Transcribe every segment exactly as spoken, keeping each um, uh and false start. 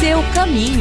seu caminho.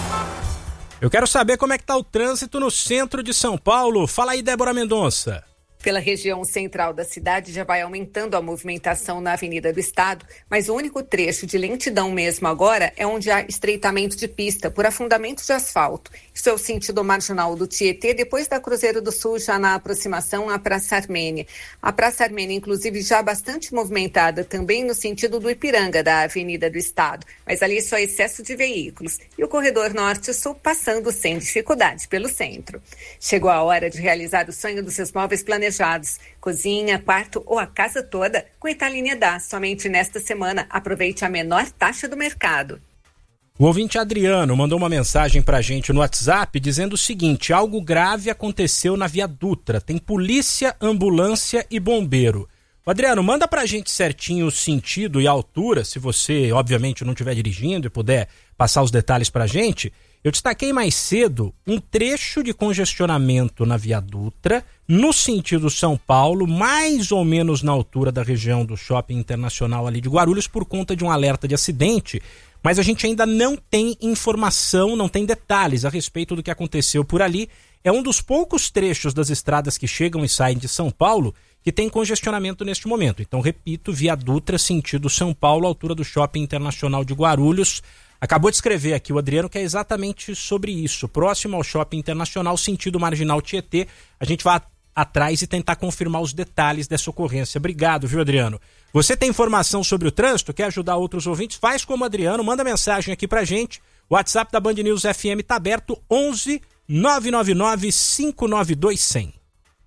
Eu quero saber como é que tá o trânsito no centro de São Paulo. Fala aí, Débora Mendonça. Pela região central da cidade já vai aumentando a movimentação na Avenida do Estado, mas o único trecho de lentidão mesmo agora é onde há estreitamento de pista por afundamento de asfalto. Isso é o sentido marginal do Tietê, depois da Cruzeiro do Sul, já na aproximação à Praça Armênia. A Praça Armênia, inclusive, já bastante movimentada também no sentido do Ipiranga, da Avenida do Estado, mas ali só excesso de veículos. E o corredor norte-sul passando sem dificuldade pelo centro. Chegou a hora de realizar o sonho dos seus móveis planejados. Cozinha, quarto ou a casa toda com Italínia dá. Somente nesta semana, aproveite a menor taxa do mercado. O ouvinte Adriano mandou uma mensagem pra gente no WhatsApp dizendo o seguinte: algo grave aconteceu na Via Dutra. Tem polícia, ambulância e bombeiro. O Adriano, manda pra gente certinho o sentido e a altura, se você, obviamente, não estiver dirigindo e puder passar os detalhes pra gente. Eu destaquei mais cedo um trecho de congestionamento na Via Dutra, no sentido São Paulo, mais ou menos na altura da região do Shopping Internacional ali de Guarulhos, por conta de um alerta de acidente, mas a gente ainda não tem informação, não tem detalhes a respeito do que aconteceu por ali. É um dos poucos trechos das estradas que chegam e saem de São Paulo que tem congestionamento neste momento. Então, repito, Via Dutra, sentido São Paulo, altura do Shopping Internacional de Guarulhos. Acabou de escrever aqui o Adriano que é exatamente sobre isso. Próximo ao Shopping Internacional, sentido Marginal Tietê. A gente vai atrás e tentar confirmar os detalhes dessa ocorrência. Obrigado, viu, Adriano? Você tem informação sobre o trânsito? Quer ajudar outros ouvintes? Faz como o Adriano, manda mensagem aqui pra gente. O WhatsApp da Band News F M tá aberto, onze nove nove nove cinco nove dois zero zero.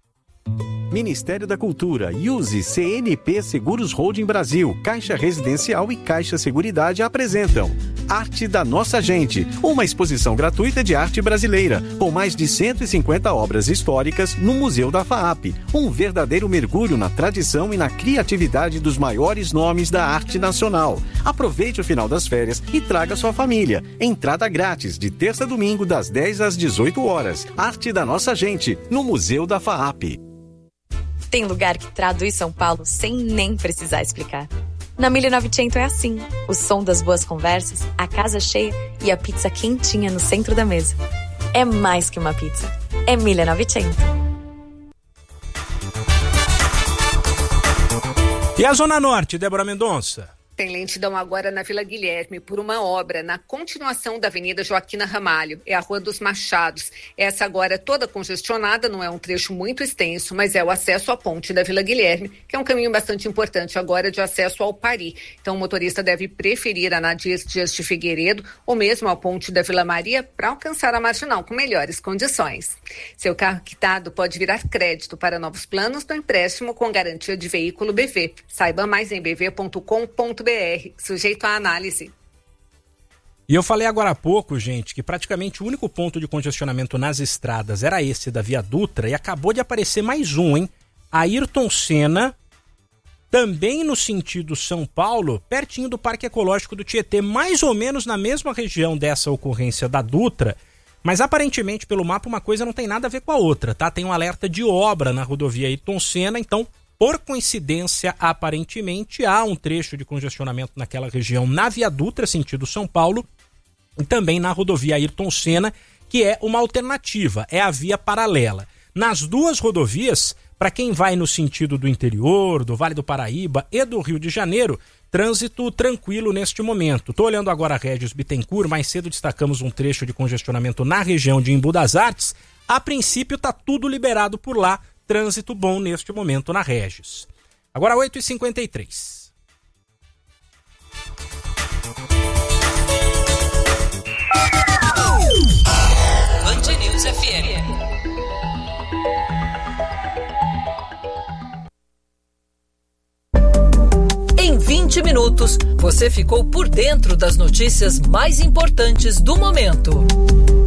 Ministério da Cultura, Use, C N P Seguros Holding Brasil, Caixa Residencial e Caixa Seguridade apresentam Arte da Nossa Gente, uma exposição gratuita de arte brasileira, com mais de cento e cinquenta obras históricas no Museu da FAAP, um verdadeiro mergulho na tradição e na criatividade dos maiores nomes da arte nacional. Aproveite o final das férias e traga sua família. Entrada grátis, de terça a domingo, das dez às dezoito horas. Arte da Nossa Gente, no Museu da FAAP. Tem lugar que traduz São Paulo sem nem precisar explicar. Na mil e novecentos é assim. O som das boas conversas, a casa cheia e a pizza quentinha no centro da mesa. É mais que uma pizza. É mil e novecentos. E a Zona Norte, Débora Mendonça? Tem lentidão agora na Vila Guilherme por uma obra na continuação da Avenida Joaquina Ramalho. É a Rua dos Machados. Essa agora é toda congestionada, não é um trecho muito extenso, mas é o acesso à ponte da Vila Guilherme, que é um caminho bastante importante agora de acesso ao Pari. Então o motorista deve preferir a Nadir Dias de Figueiredo ou mesmo a ponte da Vila Maria para alcançar a Marginal com melhores condições. Seu carro quitado pode virar crédito para novos planos do empréstimo com garantia de veículo B V. Saiba mais em b v ponto com ponto b r, sujeito à análise. E eu falei agora há pouco, gente, que praticamente o único ponto de congestionamento nas estradas era esse da Via Dutra e acabou de aparecer mais um, hein? Ayrton Senna, também no sentido São Paulo, pertinho do Parque Ecológico do Tietê, mais ou menos na mesma região dessa ocorrência da Dutra, mas aparentemente pelo mapa uma coisa não tem nada a ver com a outra, tá? Tem um alerta de obra na rodovia Ayrton Senna, então por coincidência, aparentemente, há um trecho de congestionamento naquela região na Via Dutra, sentido São Paulo, e também na rodovia Ayrton Senna, que é uma alternativa, é a via paralela. Nas duas rodovias, para quem vai no sentido do interior, do Vale do Paraíba e do Rio de Janeiro, trânsito tranquilo neste momento. Estou olhando agora a Régis Bittencourt, mais cedo destacamos um trecho de congestionamento na região de Embu das Artes. A princípio está tudo liberado por lá, trânsito bom neste momento na Régis. Agora oito e cinquenta e três. Band News F M. Em vinte minutos, você ficou por dentro das notícias mais importantes do momento.